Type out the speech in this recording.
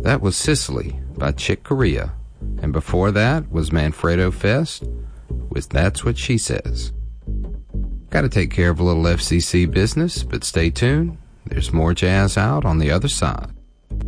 That was Sicily by Chick Corea. And before that was Manfredo Fest with That's What She Says. Gotta take care of a little FCC business, but stay tuned. There's more jazz out on the other side.